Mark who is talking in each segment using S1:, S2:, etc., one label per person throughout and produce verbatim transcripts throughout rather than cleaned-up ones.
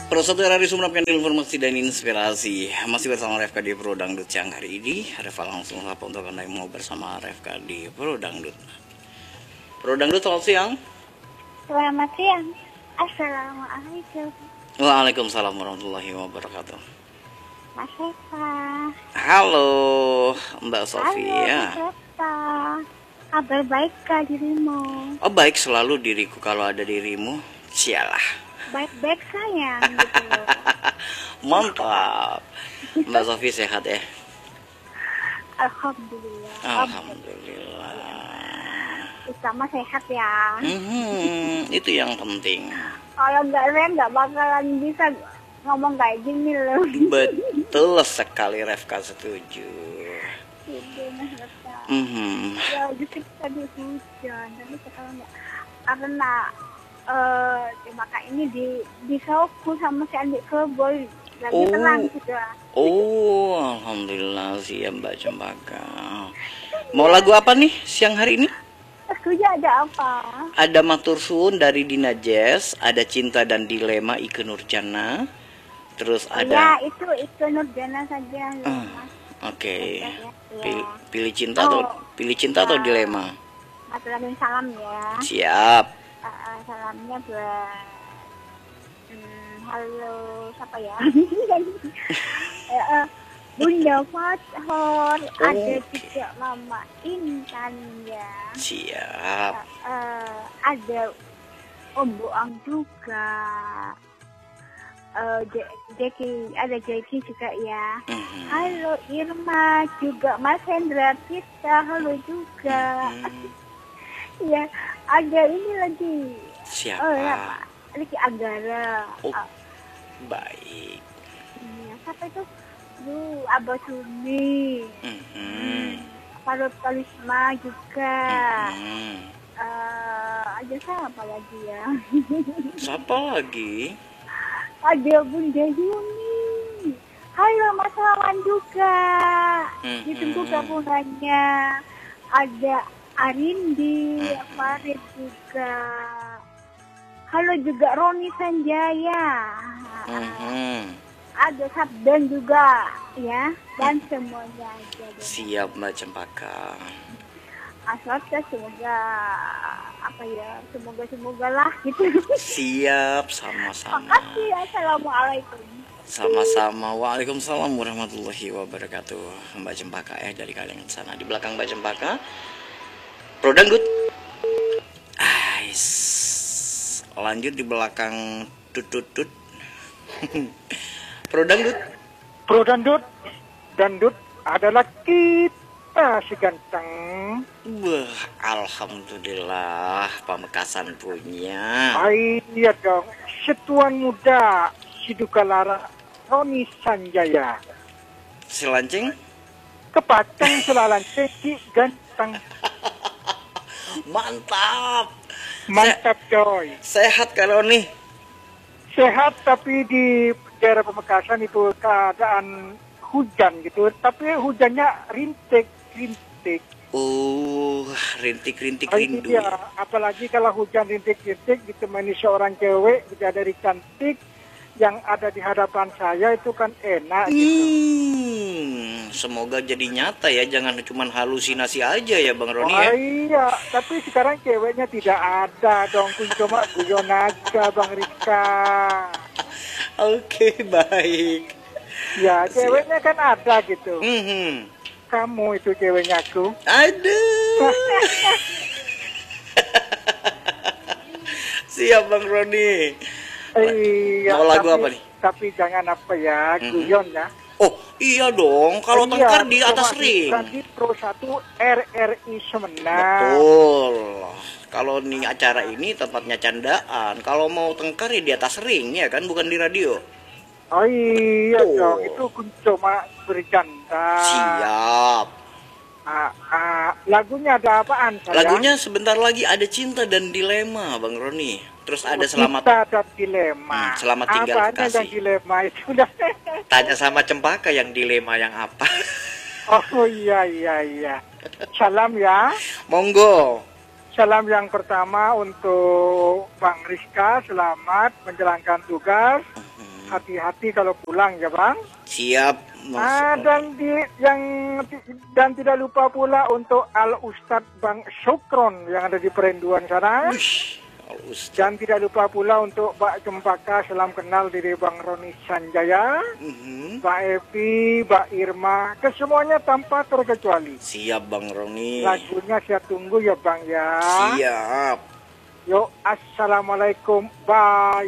S1: Pro satu R R I Sumenep yang informasi dan inspirasi. Masih bersama Refka di Pro Dangdut siang hari ini. Reva langsung sapa untuk Anda yang mau bersama Refka di Pro Dangdut. Pro Dangdut, selamat siang.
S2: Selamat siang. Assalamualaikum.
S1: Waalaikumsalam warahmatullahi wabarakatuh.
S2: Mas Reva.
S1: Halo Mbak Sofia.
S2: Halo Mas Reva. Kabar baik kah dirimu?
S1: Oh, baik selalu diriku kalau ada dirimu. Sialah.
S2: Baik-baik sayang gitu loh.
S1: Mantap. Mbak Sofi sehat ya?
S2: Alhamdulillah.
S1: Alhamdulillah.
S2: Utama sehat ya.
S1: Hmm, itu yang penting.
S2: Kalau nggak sehat nggak bakalan bisa ngomong kayak gini loh.
S1: Betul sekali, Refka setuju.
S2: Gitu Mas Reva.
S1: Hmm.
S2: Ya justru tadi hujan, tapi sekarang nggak karena Uh, maka ini di di Soku sama si Andi Keboy lagi
S1: Oh.
S2: tenang sudah.
S1: Oh, alhamdulillah siap Mbak Cempaka. Mau lagu apa nih siang hari ini?
S2: Setuju ada apa?
S1: Ada Matur Suwun dari Dina Jazz, ada Cinta dan Dilema Ikke Nurjana, terus
S2: Ya
S1: ada
S2: itu itu Nurjana saja loh,
S1: Ah,
S2: Mas.
S1: Oke.
S2: Ya.
S1: Pilih, pilih cinta atau
S2: Oh.
S1: pilih cinta atau
S2: Ya.
S1: dilema?
S2: Aturanin salam ya.
S1: Siap.
S2: Uh, uh, salamnya buat hmm, halo siapa ya? uh, uh, Bunda Fathor, ada juga Mama Intan ya.
S1: Siap.
S2: Uh, uh, ada Om Boang juga. Uh, Jeki, ada Jeki juga ya.
S1: Mhm.
S2: Halo Irma, juga Mas Hendra Tita, halo juga.
S1: Mhm.
S2: Ya, ada ini lagi.
S1: Siapa?
S2: Oh ya, Riki Anggara.
S1: Oh,
S2: Uh,
S1: baik.
S2: ya, siapa itu? Duh, Abah Sumi.
S1: Mhm.
S2: Parut Kalisma juga.
S1: Mhm.
S2: Uh, ada siapa lagi ya?
S1: Siapa lagi?
S2: Ada Bunda Yuni. Halo Mas Lawan juga.
S1: Mhm.
S2: Ditunggu gabungannya. Ada Arindi,
S1: Mhm.
S2: Farid juga. Halo juga Roni Sanjaya.
S1: Mhm.
S2: Ada Sabdan juga ya. Dan semuanya aja deh.
S1: Siap Mbak Cempaka.
S2: Asal semoga apa ya, semoga semoga lah gitu.
S1: Siap, sama-sama.
S2: Makasih. Assalamualaikum.
S1: Sama-sama. Waalaikumsalam warahmatullahi wabarakatuh. Mbak Cempaka ya dari kalian sana. Di belakang Mbak Cempaka Pro Dangdut. Ais. Lanjut di belakang tut-tut-tut. Pro Dangdut.
S3: Pro Dangdut, Dangdut adalah kita si ganteng.
S1: Wah, alhamdulillah Pamekasan punya.
S3: Ah, iya dong, setuan muda si Dukalara Roni Sanjaya.
S1: Silancing.
S3: Kepacang selalan si ganteng.
S1: Mantap.
S3: Mantap coy.
S1: Sehat kalau nih.
S3: Sehat tapi di daerah Pamekasan itu keadaan hujan gitu. Tapi hujannya rintik-rintik.
S1: Oh, rintik-rintik
S3: Oh,
S1: rindu.
S3: iya, apalagi kalau hujan rintik-rintik ditemani seorang cewek bidadari cantik yang ada di hadapan saya itu kan enak gitu.
S1: Hmm, semoga jadi nyata ya, jangan cuma halusinasi aja ya Bang Roni
S3: Oh
S1: ya.
S3: iya, tapi sekarang ceweknya tidak ada dong, kun cuma guyon aja Bang Rika.
S1: Oke, baik.
S3: Ya, ceweknya kan ada gitu.
S1: Mhm.
S3: Kamu itu ceweknya aku.
S1: Aduh. Siap Bang Roni.
S3: Iya,
S1: Mau lagu
S3: tapi,
S1: apa nih?
S3: Tapi jangan apa ya,
S1: Mhm.
S3: guyon ya.
S1: Oh, iya dong, kalau
S3: Iya,
S1: tengkar di atas
S3: cuma
S1: ring.
S3: di Pro satu R R I Sumenep.
S1: Betul. Kalau nih acara ini tempatnya candaan. Kalau mau tengkar ya di atas ring ya kan, bukan di radio.
S3: Oh iya
S1: Oh.
S3: dong, itu kun cuma bercanda.
S1: Siap.
S3: Ah, ah, lagunya ada apaan sayang?
S1: Lagunya sebentar lagi ada Cinta dan Dilema, Bang Roni. Terus ada Selamat.
S3: Cinta dan Dilema.
S1: Hmm, Selamat Tinggal
S3: Apanya
S1: Kekasih.
S3: yang dilema itu udah.
S1: Tanya sama Cempaka yang dilema yang apa.
S3: Oh iya iya iya. Salam ya.
S1: Monggo.
S3: Salam yang pertama untuk Bang Rizka, selamat menjalankan tugas.
S1: Mhm.
S3: hati-hati kalau pulang ya Bang.
S1: Siap.
S3: Ah, dan di yang dan tidak lupa pula untuk Al Ustadz Bang Syukron yang ada di Perenduan sana.
S1: Ush, Al Ustadz.
S3: Dan tidak lupa pula untuk Mbak Cempaka, salam kenal dari Bang Roni Sanjaya,
S1: Mhm.
S3: Mbak Evi, Mbak Irma, kesemuanya tanpa terkecuali.
S1: Siap Bang Roni.
S3: Lagunya saya tunggu ya Bang ya.
S1: Siap.
S3: Yo, assalamualaikum, bye.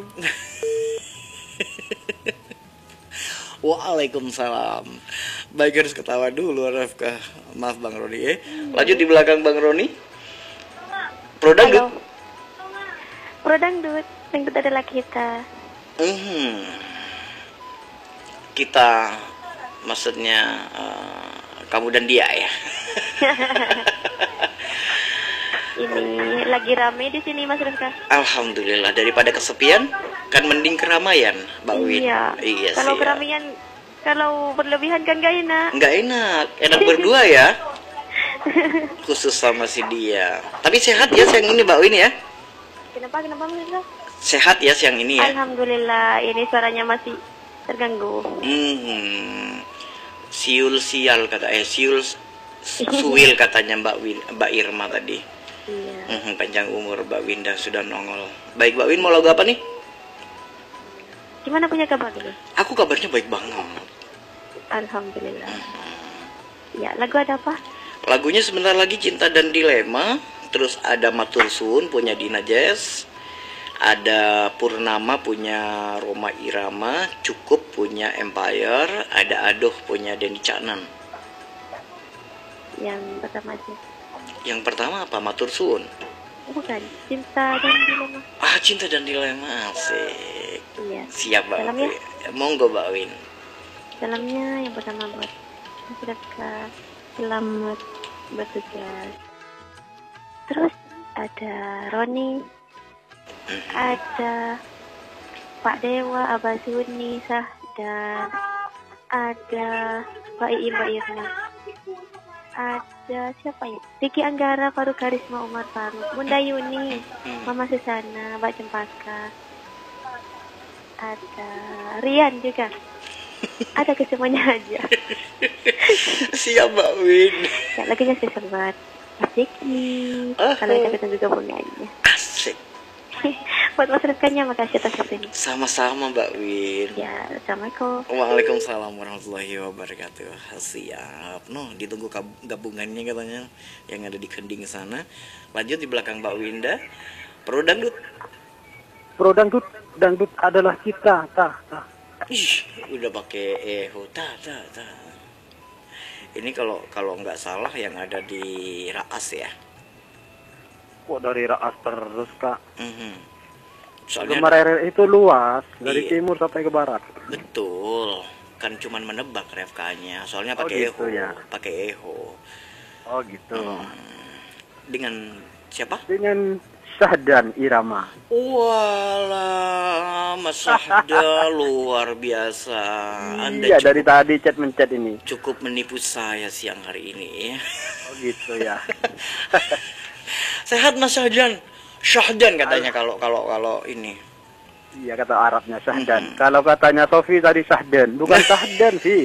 S1: Waalaikumsalam. Baik, harus ketawa dulu Rafka. Maaf Bang Roni ya. Lanjut di belakang Bang Roni. Pro dangdut.
S4: Pro dangdut, dangdut adalah kita.
S1: Mhm. Kita maksudnya eh, kamu dan dia ya.
S4: Ini lagi rame di sini Mas Rifka.
S1: Alhamdulillah, daripada kesepian kan mending keramaian, Mbak Win.
S4: Iya.
S1: Iya
S4: Kalau
S1: sih, ya.
S4: keramaian, kalau berlebihan kan gak enak.
S1: Nggak enak, enak berdua ya. Khusus sama si dia. Tapi sehat ya siang ini Mbak Win ya.
S4: Kenapa? Kenapa Mas Rifka?
S1: Sehat ya siang ini ya.
S4: Alhamdulillah, ini suaranya masih terganggu.
S1: Hmm. Siul sial kata eh siul suwil katanya Mbak Win, Mbak Irma tadi.
S4: Iya.
S1: Hmm, panjang umur Mbak Winda sudah nongol. Baik Mbak Win, mau lagu apa nih?
S4: Gimana punya kabar dulu?
S1: Aku kabarnya baik banget.
S4: Alhamdulillah. Ya, lagu ada apa?
S1: Lagunya sebentar lagi Cinta dan Dilema. Terus ada Matur Suwun punya Dina Jazz. Ada Purnama punya Roma Irama. Cukup punya Empire. Ada Aduh punya Denny Caknan.
S4: Yang pertama aja.
S1: Yang pertama apa? Matur Suwun.
S4: Bukan, Cinta dan Dilema.
S1: Ah, Cinta dan Dilema. Asik.
S4: Iya.
S1: Siap Mbak
S4: Salam ya.
S1: Win. Monggo Mbak Win.
S4: Salamnya yang pertama buat Mas Rifka, selamat bertugas. Terus ada Roni, ada Pak Dewa, Abah Suni, Sah, dan ada Mbak Ii, Mbak Irma. Ada siapa ya? Vicky Anggara, Faruk Karisma, Umar Faruk, Bunda Yuni, Mama Susana, Mbak Cempaka. Ada Rian juga. Ada kesemuanya aja.
S1: Siap Mbak Win.
S4: Ya, lagunya spesial buat Mas Diki.
S1: Oh.
S4: Kalau kita tunggu gabungannya.
S1: Asik.
S4: Buat Mas Rifkanya, makasih atas waktu ini.
S1: Sama-sama Mbak Win.
S4: Ya, Assalamualaikum.
S1: Waalaikumsalam warahmatullahi wabarakatuh. Siap. Noh, ditunggu kab- gabungannya katanya yang ada di Kending sana. Lanjut di belakang Mbak Winda. Pro dangdut.
S3: Pro dangdut, dangdut adalah kita, tah, tah.
S1: Ih, udah pakai eho ta ta ta. Ini kalau kalau nggak salah yang ada di Raas ya.
S3: Kok dari Raas terus Kak?
S1: Mhm. Soalnya
S3: Gemar R R itu luas, dari
S1: Iya.
S3: timur sampai ke barat.
S1: betul. Kan cuman menebak refkanya. Soalnya
S3: Oh,
S1: pakai
S3: gitu
S1: eho,
S3: ya.
S1: pakai eho.
S3: Oh gitu.
S1: Dengan siapa?
S3: Dengan Syahdan Irama.
S1: Walah, Mas Sahda luar biasa. Anda
S3: Iya,
S1: cukup,
S3: dari tadi chat mencet ini.
S1: cukup menipu saya siang hari ini.
S3: Oh gitu ya.
S1: Sehat Mas Sahdan. Syahdan katanya kalau kalau kalau ini.
S3: Iya kata Arabnya Syahdan. Kalau katanya Sofi tadi Syahdan, bukan Syahdan sih.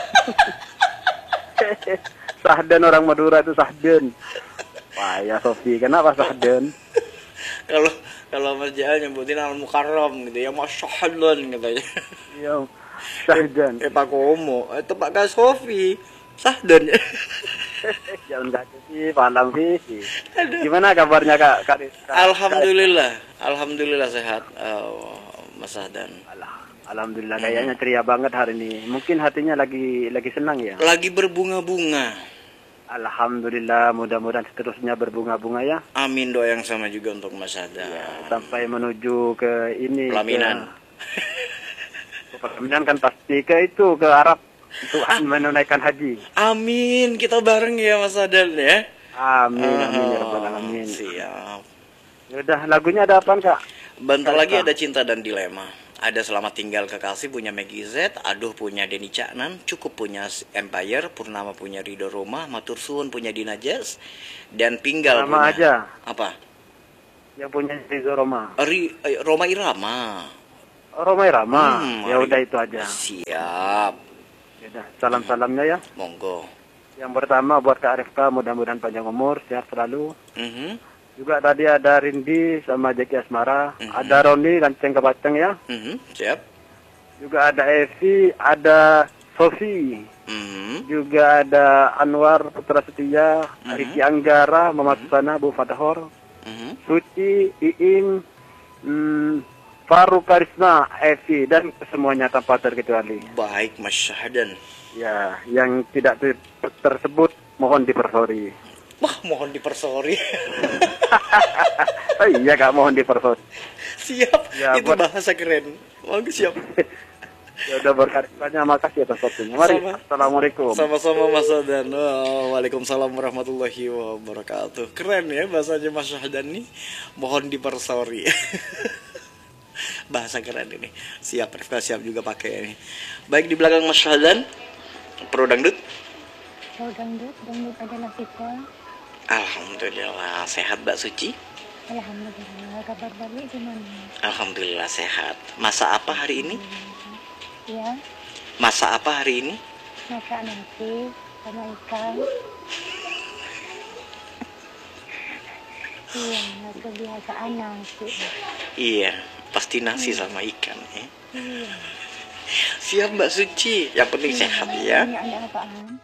S3: Syahdan orang Madura itu Syahdan. Wah ya Sofi, kenapa Syahdan?
S1: Kalau kalau Mas Jahal nyebutin Al Mukarram gitu ya, Mas Sahdan katanya.
S3: Iya, Syahdan.
S1: Eh Pak Komo, itu Pak Kak Sofi. Sahdan.
S3: Jangan kaget sih, malam sih. Gimana kabarnya Kak? Kak, Kak
S1: Alhamdulillah, alhamdulillah sehat. Oh, Mas Sahdan.
S3: Alah, Alhamdulillah kayaknya ceria banget hari ini. Mungkin hatinya lagi lagi senang ya.
S1: Lagi berbunga-bunga.
S3: Alhamdulillah, mudah-mudahan seterusnya berbunga-bunga ya.
S1: Amin, doa yang sama juga untuk Mas Sahdan.
S3: Sampai menuju ke ini.
S1: Pelaminan.
S3: Ke, ke pelaminan kan pasti ke itu ke Arab untuk menunaikan haji.
S1: Amin, kita bareng ya Mas Sahdan ya.
S3: Amin, amin ya
S1: Oh,
S3: rabbal alamin.
S1: siap.
S3: Udah, lagunya ada apa Kak?
S1: Bentar lagi ada Cinta dan Dilema. Ada Selamat Tinggal Kekasih punya Maggie Z, Aduh punya Denny Caknan, Cukup punya Empire, Purnama punya Rido Roma, Matur Suwun punya Dina Jazz, dan Pinggal
S3: Nama
S1: punya
S3: aja
S1: apa?
S3: yang punya Rizzo Roma.
S1: Ri, eh, Roma Irama.
S5: Romai Rama.
S1: Hmm,
S5: Ya
S1: mari.
S5: udah itu aja.
S1: Siap.
S5: Ya udah, salam-salamnya ya.
S1: Monggo.
S5: Yang pertama buat Kak Rifka, mudah-mudahan panjang umur, sehat selalu.
S1: Mhm.
S5: Juga tadi ada Rindi sama Jeki Asmara,
S1: Mhm.
S5: ada Roni dan Ceng Kebaceng ya.
S1: Mhm. Siap.
S5: Juga ada Evi, ada Sofi,
S1: Mhm.
S5: juga ada Anwar Putra Setia,
S1: Mhm.
S5: Riki Anggara, Mama Susana, Bu Fatahor,
S1: Mhm.
S5: Suci, Iin, hmm, Faru Karisma, Evi, dan semuanya tanpa terkecuali.
S1: Baik, Mas Syahdan.
S5: Ya, yang tidak ter- tersebut mohon dipersori.
S1: Wah, mohon dipersori.
S5: Oh iya Kak, mohon dipersori.
S1: Siap.
S5: Ya,
S1: Itu
S5: buat-
S1: bahasa keren. Monggo siap.
S5: Ya udah berkarismanya, makasih atas waktunya. Mari,
S1: Sama.
S5: Assalamualaikum.
S1: Sama-sama Mas Syahdan. Oh, waalaikumsalam warahmatullahi wabarakatuh. Keren ya bahasanya Mas Syahdan nih. Mohon dipersori. Bahasa keren ini. Siap, Rifka siap juga pakai ini. Baik, di belakang Mas Syahdan, Pro Dangdut.
S2: Oh, dangdut, dangdut adalah kita.
S1: Alhamdulillah sehat Mbak Suci.
S2: Alhamdulillah, kabar balik gimana?
S1: Alhamdulillah sehat. Masa apa hari ini?
S2: Ya,
S1: Masa apa hari ini?
S2: masak nasi sama ikan. Iya, kebiasaan nasi.
S1: Iya, pasti nasi sama ikan ya.
S2: Iya.
S1: Siap Mbak Suci, yang penting sehat ya.
S2: Ini ada apaan?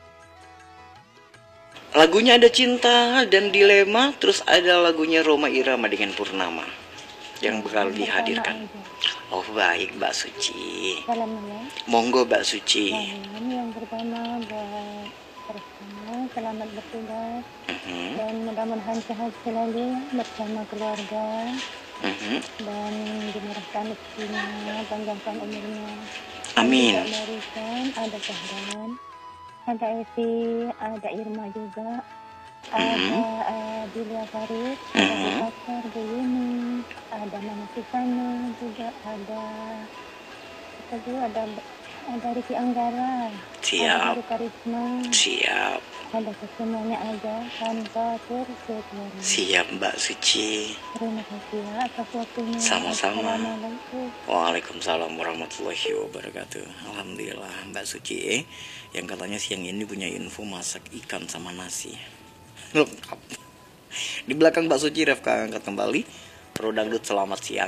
S1: Lagunya ada Cinta dan Dilema, terus ada lagunya Roma Irama dengan Purnama yang bakal dihadirkan. Oh baik Mbak Suci.
S2: Salam ya.
S1: Monggo Mbak Suci.
S2: Salam yang pertama buat bersama, selamat bertugas
S1: Mhm,
S2: dan mudah-mudahan sehat selalu bersama keluarga
S1: mhm.
S2: dan dimurahkan rezekinya, panjangkan umurnya.
S1: Amin.
S2: Dan juga barisan ada Sahran, ada Evi, ada Irma juga, ada uh, Dilia Farid, ada Bu
S1: Mhm.
S2: Pasar, Bu Yuni, ada Mama Susana juga, ada kita juga ada ada Riki Anggara, ada
S1: Siap,
S2: Haru Karisma,
S1: siap,
S2: ada kesemuanya aja tanpa terkecuali.
S1: siap Mbak Suci.
S2: Terima kasih ya atas waktunya.
S1: Sama-sama.
S2: Assalamualaikum.
S1: Waalaikumsalam warahmatullahi wabarakatuh. Alhamdulillah Mbak Suci eh, yang katanya siang ini punya info masak ikan sama nasi. Lengkap. Di belakang Mbak Suci, Rifka angkat kembali. Pro Dangdut, selamat siang.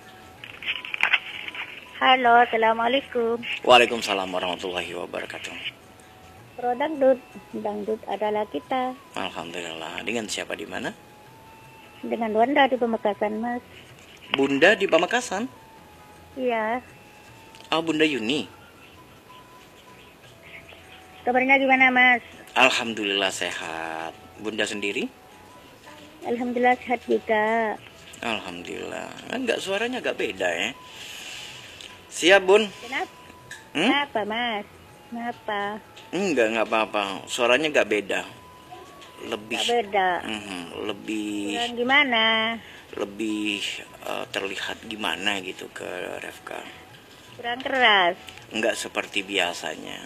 S2: Halo, assalamualaikum.
S1: Waalaikumsalam warahmatullahi wabarakatuh.
S2: Pro Dangdut, dangdut adalah kita.
S1: Alhamdulillah. Dengan siapa di mana?
S2: Dengan Wanda di Pamekasan, Mas.
S1: Bunda di Pamekasan.
S2: Iya.
S1: Oh, Bunda Yuni.
S2: Kabarnya gimana, Mas?
S1: Alhamdulillah sehat. Bunda sendiri?
S2: Alhamdulillah sehat juga.
S1: Alhamdulillah. Enggak, suaranya agak beda ya. Siap, Bun.
S2: Kenapa?
S1: Hmm?
S2: Kenapa, Mas? Kenapa?
S1: Enggak, enggak apa-apa. Suaranya enggak beda. Lebih
S2: Gak beda.
S1: Mhm, lebih
S2: Kurang gimana?
S1: lebih eh, terlihat gimana gitu ke Rifka.
S2: Kurang keras.
S1: Enggak seperti biasanya.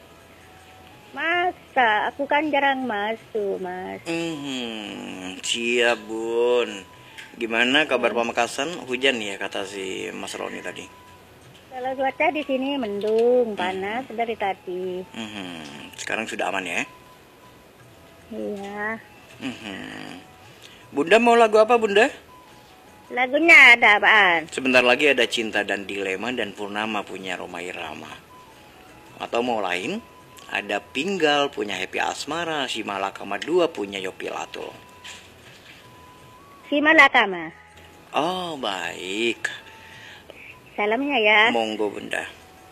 S2: Masa? Aku kan jarang masuk, Mas.
S1: Mhm, siap, Bun. Gimana kabar Pamekasan? Hujan ya kata si Mas Roni tadi.
S2: Kalau cuaca di sini mendung, panas dari tadi.
S1: Mhm, sekarang sudah aman ya?
S2: Iya.
S1: Mhm. Bunda mau lagu apa, Bunda?
S2: Lagunya ada apaan?
S1: Sebentar lagi ada Cinta dan Dilema dan Purnama punya Roma Irama. Atau mau lain? Ada Pinggal punya Happy Asmara, si Malakama dua punya Yopi Latul.
S2: Si Malakama.
S1: Oh, baik.
S2: Salamnya ya.
S1: Monggo, Bunda.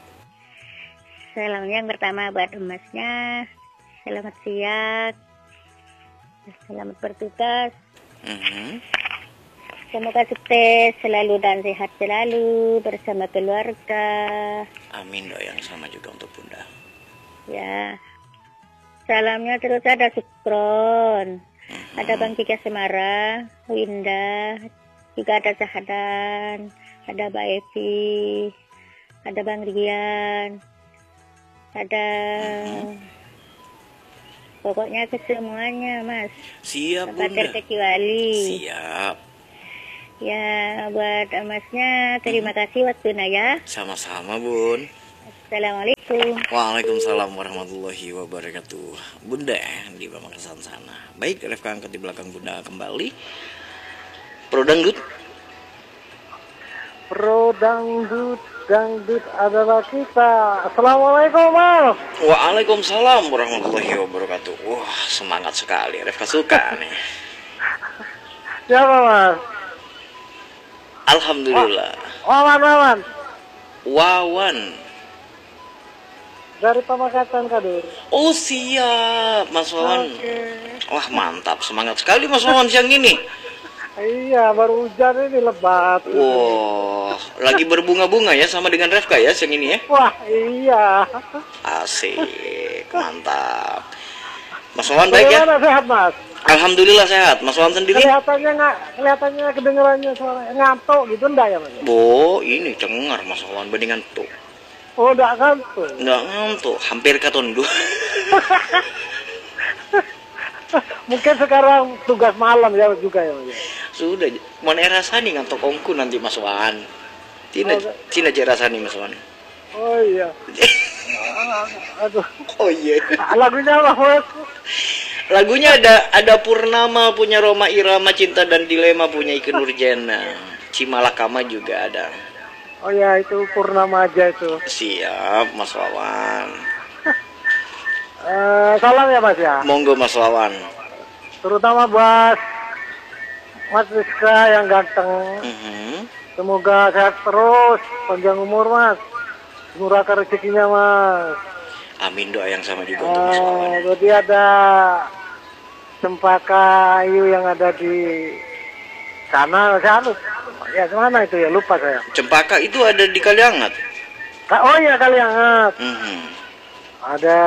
S2: Salam yang pertama buat emasnya. Selamat siang. Selamat bertugas.
S1: Mhm.
S2: Semoga sukses selalu dan sehat selalu bersama keluarga.
S1: Amin, doa yang sama juga untuk Bunda.
S2: Ya. Salamnya terus ada Sukron.
S1: Mhm.
S2: Ada Bang Kika Semara, Winda, juga ada Sahadan, ada Mbak Evi, ada Bang Rian, ada pokoknya kesemuanya, Mas.
S1: Siap,
S2: Tanpa
S1: Bunda.
S2: terkecuali.
S1: Siap.
S2: Ya, buat Masnya terima kasih waktunya ya.
S1: Sama-sama Bun.
S2: Assalamualaikum.
S1: Waalaikumsalam warahmatullahi wabarakatuh. Bunda di Pamekasan sana. Baik, Refka angkat di belakang Bunda kembali. Pro Dangdut.
S3: Pro dangdut, dangdut adalah kita. Assalamualaikum Mas.
S1: Waalaikumsalam warahmatullahi wabarakatuh. Wah, semangat sekali. Refka suka nih.
S3: Siapa Mas?
S1: Alhamdulillah.
S3: Wawan, Wawan.
S1: Wawan.
S3: Dari Pamekasan Kadur.
S1: Oh siap, Mas Wawan.
S3: Oke.
S1: Wah mantap, semangat sekali Mas Wawan siang ini.
S3: Iya, baru hujan ini lebat.
S1: Wah, lagi berbunga-bunga ya sama dengan Refka ya siang ini ya.
S3: Wah, iya.
S1: Asik, mantap. Mas Wawan baik ya?
S3: Bagaimana sehat Mas?
S1: Alhamdulillah sehat. Mas Wawan sendiri?
S3: Kelihatannya nggak, kelihatannya kedengarannya suara ngantuk gitu enggak ya Mas?
S1: Bo, ini cengar Mas Wawan bandingan tuh.
S3: Oh, enggak ngantuk.
S1: Nggak ngantuk, hampir katondu.
S3: Mungkin sekarang tugas malam ya juga ya Mas.
S1: Sudah, mana rasani ngantuk ongku nanti Mas Wawan. Cina,
S3: Oh,
S1: Cina aja rasani Mas Wawan.
S3: Oh iya. Aduh.
S1: Oh iya.
S3: Lagunya apa Mas?
S1: Lagunya ada ada Purnama punya Roma Irama, Cinta dan Dilema punya Ikke Nurjana, Cimalakama juga ada.
S3: Oh ya, itu Purnama aja itu.
S1: Siap Mas Wawan.
S3: Eh, salam ya Mas ya.
S1: Monggo Mas Wawan.
S3: Terutama buat Mas Rizka yang ganteng.
S1: Mhm.
S3: Semoga sehat terus, panjang umur Mas. Murahkan rezekinya Mas.
S1: Amin, doa yang sama juga untuk Mas Wawan.
S3: Eh, jadi ada Cempaka Ayu yang ada di sana, saya lupa. Ya mana itu ya, lupa saya.
S1: Cempaka itu ada di Kaliangat.
S3: Ka- Oh iya, Kaliangat.
S1: Mhm.
S3: Ada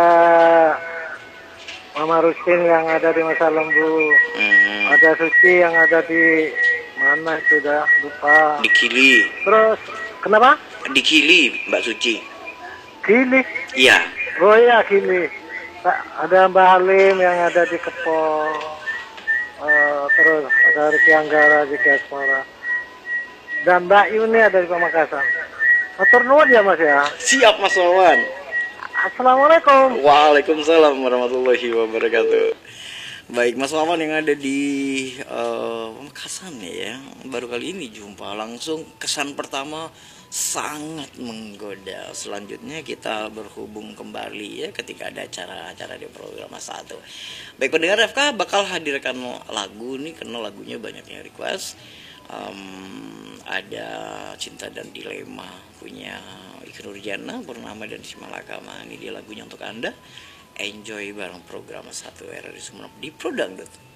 S3: Mama Rustin yang ada di Masa Lembu.
S1: Mhm.
S3: Ada Suci yang ada di mana itu dah lupa.
S1: Di Kili.
S3: Terus kenapa?
S1: Di Kili, Mbak Suci.
S3: Kili.
S1: Iya.
S3: Oh iya Kili. Ta- Ada Mbak Halim yang ada di Kepol. Eh, terus ada Riki Anggara di Asmara. Dan Mbak Yuni ada di Pamekasan. Matur nuwun ya Mas ya.
S1: Siap Mas Wawan.
S3: Assalamualaikum.
S1: Waalaikumsalam warahmatullahi wabarakatuh. Baik, Mas Wawan yang ada di uh, Pamekasan ya, baru kali ini jumpa langsung. Kesan pertama sangat menggoda. Selanjutnya kita berhubung kembali ya ketika ada acara-acara di program satu. Baik pendengar F K bakal hadirkan lagu nih karena lagunya banyak yang request. Um, ada Cinta dan Dilema punya Ikke Nurjana, Purnama dan Cimalakama. Ini dia lagunya untuk Anda. Enjoy bareng program satu R R I Sumeneb di Pro Dangdut.